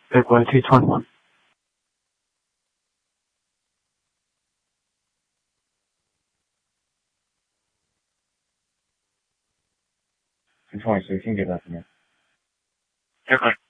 对，国外退创嘛。 退创是性别的怎么样？ 这个